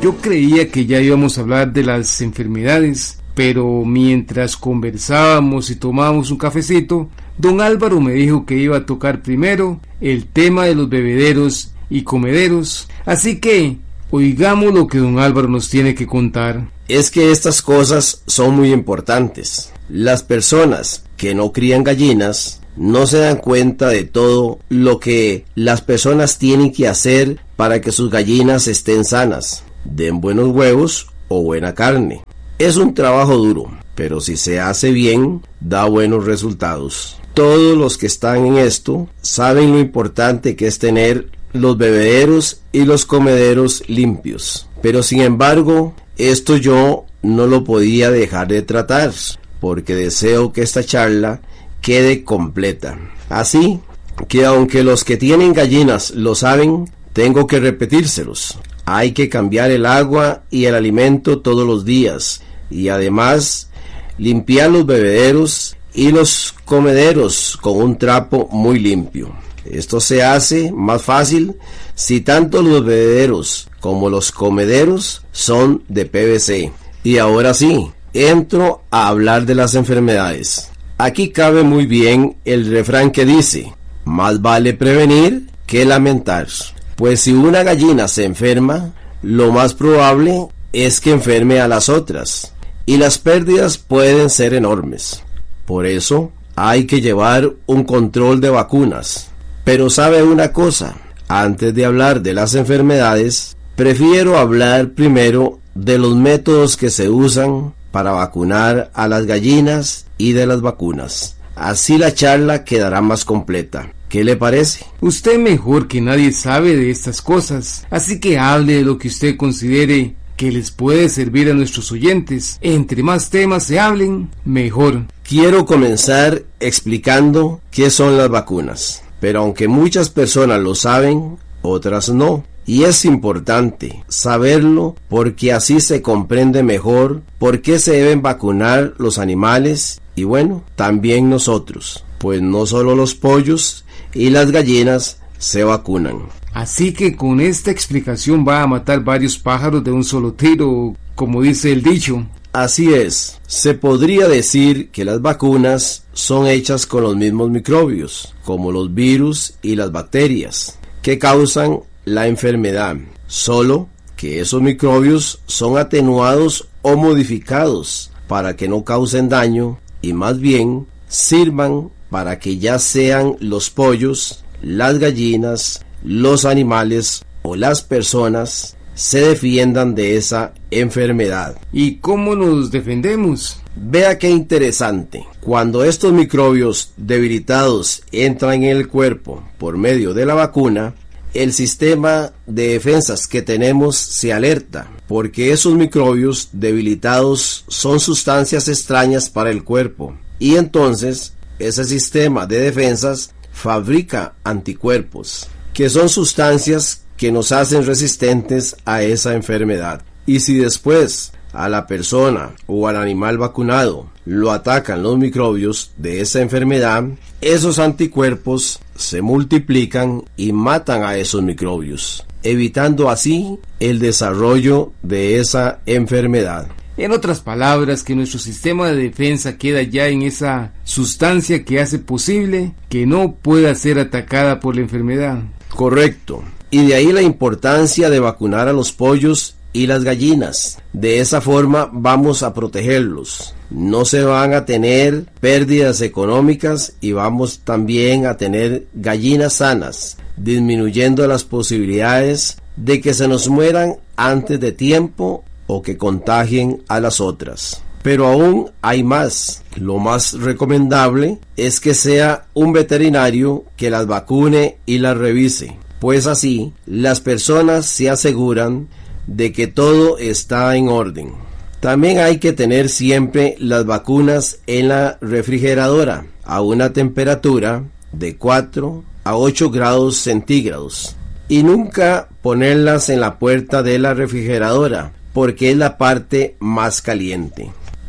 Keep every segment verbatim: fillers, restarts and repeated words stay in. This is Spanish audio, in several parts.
Yo creía que ya íbamos a hablar de las enfermedades, pero mientras conversábamos y tomábamos un cafecito, don Álvaro me dijo que iba a tocar primero el tema de los bebederos y comederos, así que oigamos lo que don Álvaro nos tiene que contar. Es que estas cosas son muy importantes. Las personas que no crían gallinas no se dan cuenta de todo lo que las personas tienen que hacer para que sus gallinas estén sanas, den buenos huevos o buena carne. Es un trabajo duro, pero si se hace bien, da buenos resultados. Todos los que están en esto saben lo importante que es tener los bebederos y los comederos limpios. Pero sin embargo, esto yo no lo podía dejar de tratar, porque deseo que esta charla quede completa. Así que aunque los que tienen gallinas lo saben, tengo que repetírselos. Hay que cambiar el agua y el alimento todos los días, y además limpiar los bebederos y los comederos con un trapo muy limpio. Esto se hace más fácil si tanto los bebederos como los comederos son de P V C. Y ahora sí, entro a hablar de las enfermedades. Aquí cabe muy bien el refrán que dice: más vale prevenir que lamentar. Pues si una gallina se enferma, lo más probable es que enferme a las otras, y las pérdidas pueden ser enormes. Por eso hay que llevar un control de vacunas. Pero ¿sabe una cosa? Antes de hablar de las enfermedades, prefiero hablar primero de los métodos que se usan para vacunar a las gallinas y de las vacunas. Así la charla quedará más completa. ¿Qué le parece? Usted mejor que nadie sabe de estas cosas, así que hable de lo que usted considere que les puede servir a nuestros oyentes. Entre más temas se hablen, mejor. Quiero comenzar explicando qué son las vacunas. Pero aunque muchas personas lo saben, otras no. Y es importante saberlo porque así se comprende mejor por qué se deben vacunar los animales y bueno, también nosotros. Pues no solo los pollos y las gallinas se vacunan. Así que con esta explicación va a matar varios pájaros de un solo tiro, como dice el dicho. Así es, se podría decir que las vacunas son hechas con los mismos microbios, como los virus y las bacterias, que causan la enfermedad, solo que esos microbios son atenuados o modificados para que no causen daño y más bien sirvan para que ya sean los pollos, las gallinas, los animales o las personas se defiendan de esa enfermedad. ¿Y cómo nos defendemos? Vea qué interesante. Cuando estos microbios debilitados entran en el cuerpo por medio de la vacuna, el sistema de defensas que tenemos se alerta, porque esos microbios debilitados son sustancias extrañas para el cuerpo, y entonces ese sistema de defensas fabrica anticuerpos, que son sustancias que nos hacen resistentes a esa enfermedad. Y si después a la persona o al animal vacunado lo atacan los microbios de esa enfermedad, esos anticuerpos se multiplican y matan a esos microbios, evitando así el desarrollo de esa enfermedad. En otras palabras, que nuestro sistema de defensa queda ya en esa sustancia que hace posible que no pueda ser atacada por la enfermedad. Correcto. Y de ahí la importancia de vacunar a los pollos y las gallinas. De esa forma vamos a protegerlos. No se van a tener pérdidas económicas y vamos también a tener gallinas sanas, disminuyendo las posibilidades de que se nos mueran antes de tiempo o que contagien a las otras. Pero aún hay más. Lo más recomendable es que sea un veterinario que las vacune y las revise, pues así las personas se aseguran de que todo está en orden. También hay que tener siempre las vacunas en la refrigeradora a una temperatura de cuatro a ocho grados centígrados y nunca ponerlas en la puerta de la refrigeradora porque es la parte más caliente.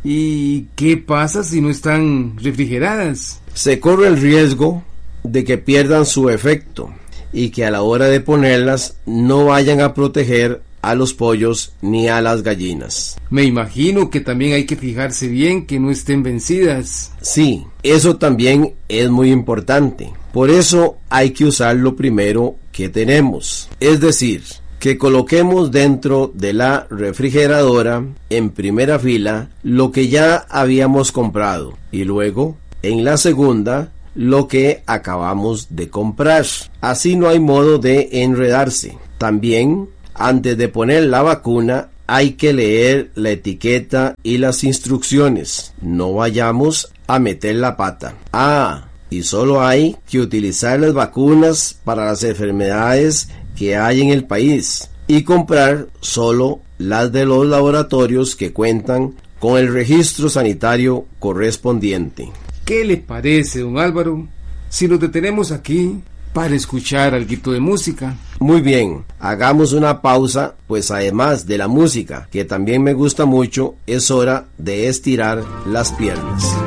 ¿Y qué pasa si no están refrigeradas? Se corre el riesgo de que pierdan su efecto y que a la hora de ponerlas no vayan a proteger a los pollos ni a las gallinas. Me imagino que también hay que fijarse bien que no estén vencidas. Sí, eso también es muy importante. Por eso hay que usar lo primero que tenemos. Es decir, que coloquemos dentro de la refrigeradora en primera fila lo que ya habíamos comprado y luego en la segunda lo que acabamos de comprar. Así no hay modo de enredarse. También, antes de poner la vacuna, hay que leer la etiqueta y las instrucciones. No vayamos a meter la pata. Ah, y solo hay que utilizar las vacunas para las enfermedades que hay en el país y comprar solo las de los laboratorios que cuentan con el registro sanitario correspondiente. ¿Qué le parece, don Álvaro, si nos detenemos aquí para escuchar algo de música? Muy bien, hagamos una pausa, pues además de la música, que también me gusta mucho, es hora de estirar las piernas.